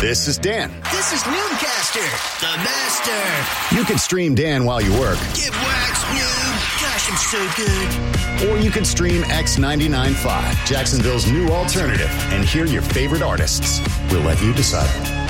This is Dan. This is Noomcaster, the master. You can stream Dan while you work. Get waxed, Noob. Gosh, I'm so good. Or you can stream X99.5, Jacksonville's new alternative, and hear your favorite artists. We'll let you decide.